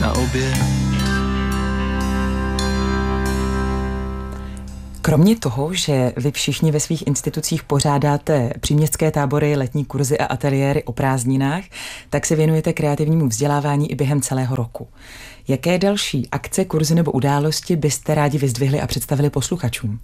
na oběd. Kromě toho, že vy všichni ve svých institucích pořádáte příměstské tábory, letní kurzy a ateliéry o prázdninách, tak se věnujete kreativnímu vzdělávání i během celého roku. Jaké další akce, kurzy nebo události byste rádi vyzdvihli a představili posluchačům?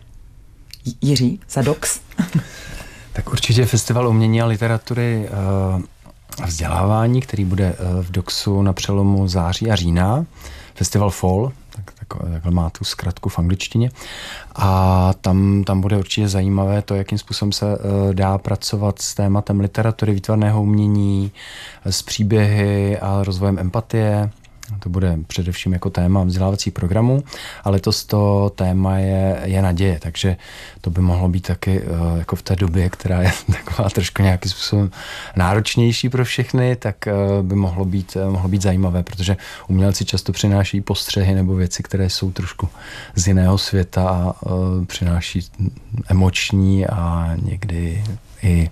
Jiří, za DOX? Tak určitě Festival umění a literatury a vzdělávání, který bude v DOXu na přelomu září a října. Festival Fall, takhle má tu zkratku v angličtině. A tam bude určitě zajímavé to, jakým způsobem se dá pracovat s tématem literatury, výtvarného umění, s příběhy a rozvojem empatie. To bude především jako téma vzdělávací programu, ale letos to téma je naděje, takže to by mohlo být taky jako v té době, která je taková trošku nějakým způsobem náročnější pro všechny, tak by mohlo být zajímavé, protože umělci často přináší postřehy nebo věci, které jsou trošku z jiného světa a přináší emoční a někdy i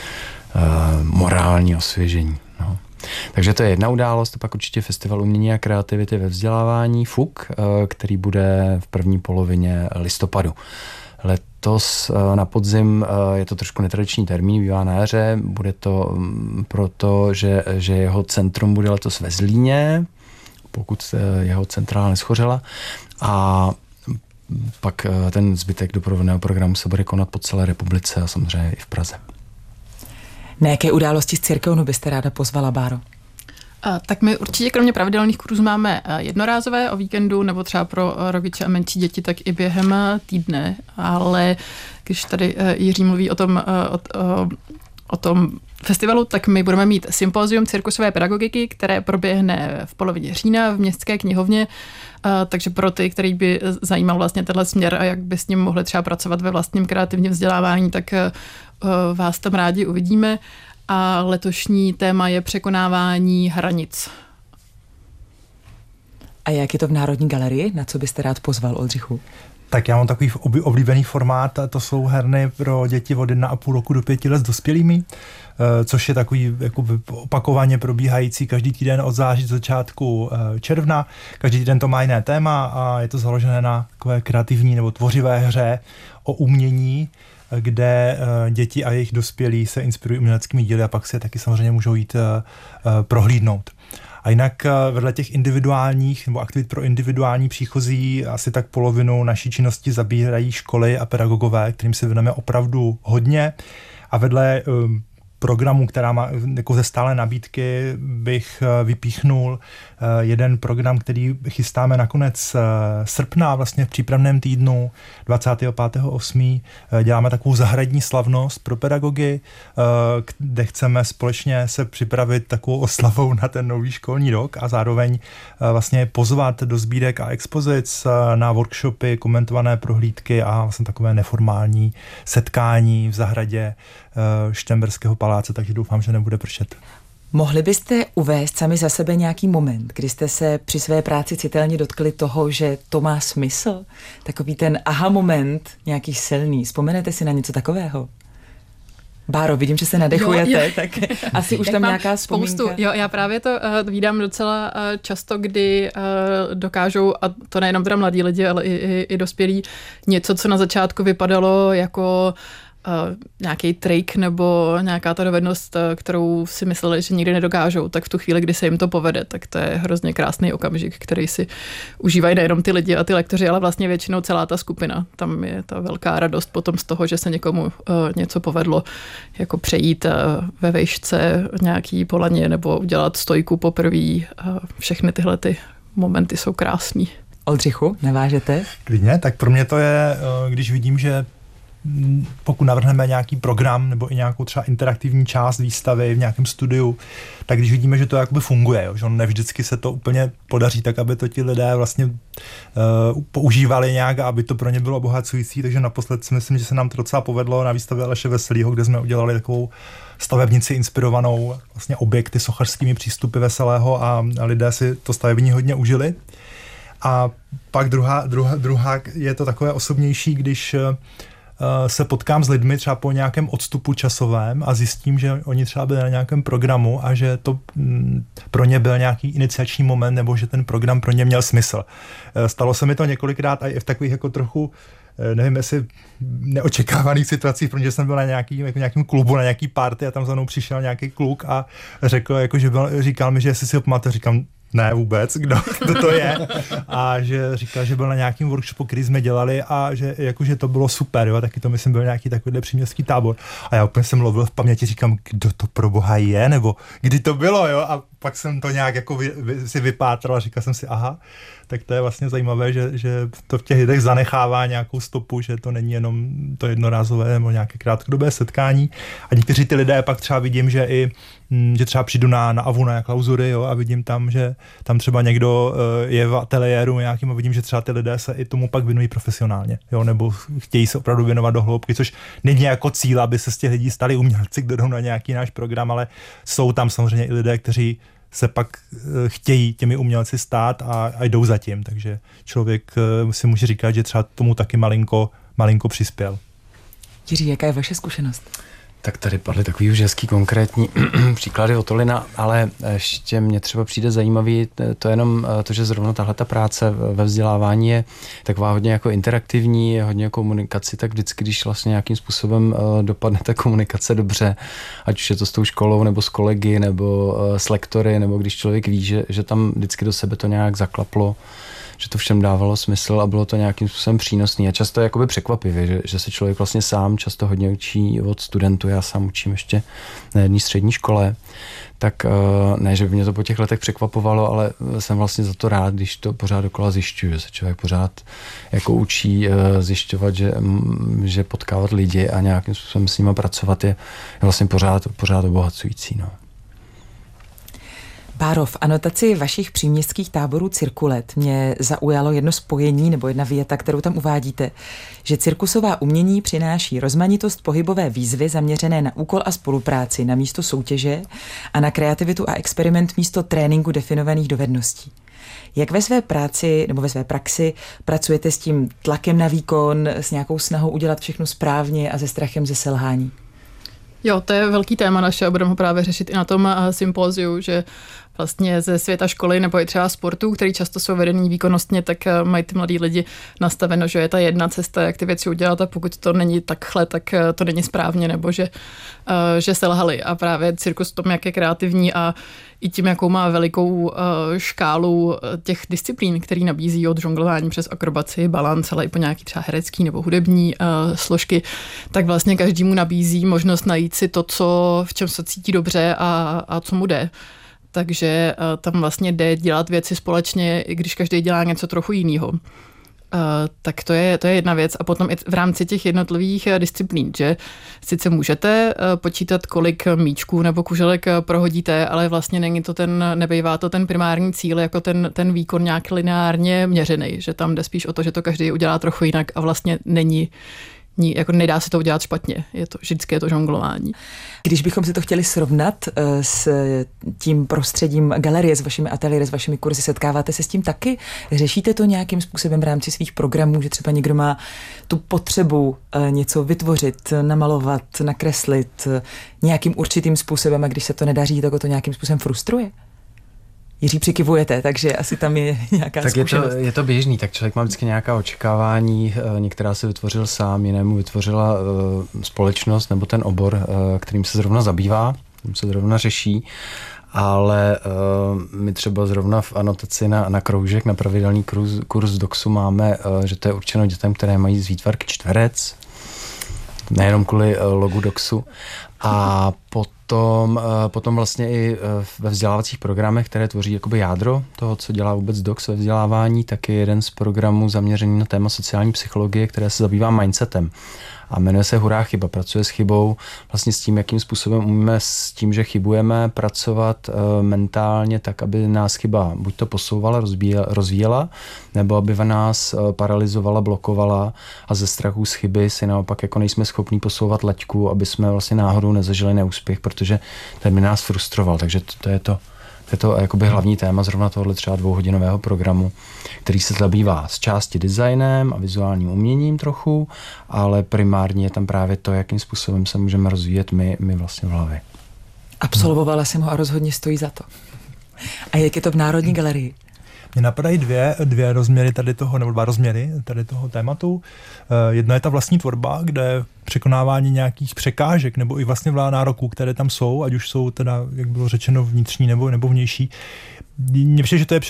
morální osvěžení. No. Takže to je jedna událost, pak určitě Festival umění a kreativity ve vzdělávání FUK, který bude v první polovině listopadu. Letos na podzim je to trošku netradiční termín, bývá na jaře, bude to proto, že jeho centrum bude letos ve Zlíně, pokud jeho centrála neschořela, a pak ten zbytek doprovodného programu se bude konat po celé republice a samozřejmě i v Praze. Na jaké události z církevnu byste ráda pozvala, Báro? Tak my určitě kromě pravidelných kurzů máme jednorázové o víkendu nebo třeba pro rodiče a menší děti, tak i během týdne, ale když tady Jiří mluví o tom festivalu, tak my budeme mít sympózium cirkusové pedagogiky, které proběhne v polovině října v Městské knihovně, takže pro ty, který by zajímal vlastně tenhle směr a jak by s ním mohli třeba pracovat ve vlastním kreativním vzdělávání, tak vás tam rádi uvidíme. A letošní téma je překonávání hranic. A jak je to v Národní galerii? Na co byste rád pozval, Oldřichu? Tak já mám takový oblíbený formát, to jsou herny pro děti od 1,5 roku do 5 let s dospělými, což je takový jakoby opakovaně probíhající každý týden od září do začátku června. Každý týden to má jiné téma a je to založené na takové kreativní nebo tvořivé hře o umění, kde děti a jejich dospělí se inspirují uměleckými díly a pak si je taky samozřejmě můžou jít prohlídnout. A jinak vedle těch individuálních nebo aktivit pro individuální příchozí asi tak polovinu naší činnosti zabírají školy a pedagogové, kterým se věnujeme opravdu hodně. A vedle programů, která má jako ze stále nabídky, bych vypíchnul jeden program, který chystáme na konec srpna, vlastně v přípravném týdnu 25.8. Děláme takovou zahradní slavnost pro pedagogy, kde chceme společně se připravit takovou oslavou na ten nový školní rok a zároveň vlastně pozvat do sbírek a expozic na workshopy, komentované prohlídky a vlastně takové neformální setkání v zahradě Šternberského paláce, takže doufám, že nebude pršet. Mohli byste uvést sami za sebe nějaký moment, kdy jste se při své práci citelně dotkli toho, že to má smysl? Takový ten aha moment, nějaký silný. Vzpomenete si na něco takového? Báro, vidím, že se nadechujete, tak asi už tam nějaká vzpomínka. Spoustu. Jo, já právě to vídám docela často, kdy dokážou, a to nejenom teda mladí lidi, ale i dospělí, něco, co na začátku vypadalo jako nějaký trik nebo nějaká ta dovednost, kterou si mysleli, že nikdy nedokážou, tak v tu chvíli, kdy se jim to povede, tak to je hrozně krásný okamžik, který si užívají nejenom ty lidi a ty lektoři, ale vlastně většinou celá ta skupina. Tam je ta velká radost potom z toho, že se někomu něco povedlo, jako přejít ve vejšce nějaký polaně nebo udělat stojku poprvé. Všechny tyhle ty momenty jsou krásný. Oldřichu, navážete? Klidně, tak pro mě to je, když vidím, že pokud navrhneme nějaký program nebo i nějakou třeba interaktivní část výstavy v nějakém studiu, tak když vidíme, že to jakoby funguje, jo, že nevždycky se to úplně podaří tak, aby to ti lidé vlastně používali nějak a aby to pro ně bylo obohacující, takže naposled si myslím, že se nám to docela povedlo na výstavě Aleše Veselýho, kde jsme udělali takovou stavebnici inspirovanou vlastně objekty sochařskými přístupy Veselého a lidé si to stavební hodně užili. A pak druhá je to takové osobnější, když se potkám s lidmi třeba po nějakém odstupu časovém a zjistím, že oni třeba byli na nějakém programu a že to pro ně byl nějaký iniciační moment nebo že ten program pro ně měl smysl. Stalo se mi to několikrát a i v takových jako trochu nevím, jestli neočekávaných situacích, protože jsem byl na nějakým klubu, na nějaký party a tam za mnou přišel nějaký kluk a řekl, jako, říkal mi, že jestli si ho pamatuju, říkám, ne vůbec, kdo to je. A že říkal, že byl na nějakým workshopu, který jsme dělali a že, jako, že to bylo super, jo, taky to myslím byl nějaký takovýhle příměstský tábor. A já úplně jsem lovil v paměti, říkám, kdo to pro boha je, nebo kdy to bylo, jo, a pak jsem to nějak jako si vypátral a říkal jsem si, aha, tak to je vlastně zajímavé, že to v těch lidech zanechává nějakou stopu, že to není jenom to jednorázové nebo nějaké krátkodobé setkání. A někteří ty lidé pak třeba vidím, že třeba přijdu na AVU na klauzury, jo, a vidím tam, že tam třeba někdo je v ateliéru nějakým a vidím, že třeba ty lidé se i tomu pak věnují profesionálně, jo, nebo chtějí se opravdu věnovat do hloubky, což není jako cíl, aby se z těch lidí stali umělci, kdo jdou na nějaký náš program, ale jsou tam samozřejmě i lidé, kteří se pak chtějí těmi umělci stát a jdou za tím, takže člověk si může říkat, že třeba tomu taky malinko přispěl. Jiří, jaká je vaše zkušenost? Tak tady padly takový už hezký konkrétní příklady Otolina, ale ještě mě třeba přijde zajímavý to jenom to, že zrovna tahleta práce ve vzdělávání je taková hodně jako interaktivní, hodně komunikaci, tak vždycky, když vlastně nějakým způsobem dopadne ta komunikace dobře, ať už je to s tou školou, nebo s kolegy, nebo s lektory, nebo když člověk ví, že tam vždycky do sebe to nějak zaklaplo, že to všem dávalo smysl a bylo to nějakým způsobem přínosný. A často je jakoby překvapivě, že se člověk vlastně sám často hodně učí od studentů. Já sám učím ještě na jedné střední škole. Tak ne, že by mě to po těch letech překvapovalo, ale jsem vlastně za to rád, když to pořád dokola zjišťuju, že se člověk pořád jako učí zjišťovat, že potkávat lidi a nějakým způsobem s nimi pracovat je vlastně pořád obohacující. No. Báro, v anotaci vašich příměstských táborů Cirkulet mě zaujalo jedno spojení nebo jedna věta, kterou tam uvádíte, že cirkusová umění přináší rozmanitost pohybové výzvy zaměřené na úkol a spolupráci na místo soutěže a na kreativitu a experiment místo tréninku definovaných dovedností. Jak ve své práci nebo ve své praxi pracujete s tím tlakem na výkon, s nějakou snahou udělat všechno správně a se strachem ze selhání? Jo, to je velký téma naše a budeme ho právě řešit i na tom sympóziu, že vlastně ze světa školy nebo i třeba sportu, který často jsou vedený výkonnostně, tak mají ty mladí lidi nastaveno, že je ta jedna cesta, jak ty věci udělat a pokud to není takhle, tak to není správně nebo že selhali. A právě cirkus v tom, jak je kreativní a i tím, jakou má velikou škálu těch disciplín, který nabízí od žonglování přes akrobaci, balans, ale i po nějaký třeba herecký nebo hudební složky, tak vlastně každému nabízí možnost najít si to, v čem se cítí dobře a co mu jde. Takže tam vlastně jde dělat věci společně, i když každý dělá něco trochu jiného. Tak to je jedna věc. A potom i v rámci těch jednotlivých disciplín, že sice můžete počítat, kolik míčků nebo kuželek prohodíte, ale vlastně nebývá to ten primární cíl, jako ten výkon nějak lineárně měřený, že tam jde spíš o to, že to každý udělá trochu jinak a vlastně jako nedá se to udělat špatně. Vždycky je to žonglování. Když bychom si to chtěli srovnat s tím prostředím galerie, s vašimi ateliéry, s vašimi kurzy, setkáváte se s tím taky? Řešíte to nějakým způsobem v rámci svých programů, že třeba někdo má tu potřebu něco vytvořit, namalovat, nakreslit nějakým určitým způsobem a když se to nedaří, tak ho to nějakým způsobem frustruje? Jiří, přikivujete, takže asi tam je nějaká zkušenost. Tak je to běžný, tak člověk má vždycky nějaká očekávání, některá se vytvořil sám, jinému vytvořila společnost nebo ten obor, kterým se zrovna zabývá, kterým se zrovna řeší, ale my třeba zrovna v anotaci na kroužek, na pravidelný kurz DOXu máme, že to je určeno dětem, které mají z výtvarky čtverec, nejenom kvůli logu DOXu, a potom vlastně i ve vzdělávacích programech, které tvoří jakoby jádro toho, co dělá vůbec DOX ve vzdělávání, tak je jeden z programů zaměřený na téma sociální psychologie, které se zabývá mindsetem. A jmenuje se Hurá chyba. Pracuje s chybou, vlastně s tím, jakým způsobem umíme s tím, že chybujeme, pracovat mentálně tak, aby nás chyba buď to posouvala, rozvíjela, nebo aby nás paralyzovala, blokovala a ze strachu z chyby si naopak jako nejsme schopní posouvat laťku, aby jsme vlastně náhodou nezažili neúspěch, protože ten by nás frustroval. Takže to je to Je to jakoby hlavní téma zrovna tohohle třeba 2hodinového programu, který se zabývá z části designem a vizuálním uměním trochu, ale primárně je tam právě to, jakým způsobem se můžeme rozvíjet my vlastně v hlavě. Absolvovala jsem ho a rozhodně stojí za to. A jak je to v Národní galerii? Mně napadají dvě rozměry tady toho, nebo 2 rozměry tady toho tématu. Jedno je ta vlastní tvorba, kde překonávání nějakých překážek nebo i vlastně nároků, které tam jsou, ať už jsou teda, jak bylo řečeno, vnitřní nebo vnější. Mně přijde, že to je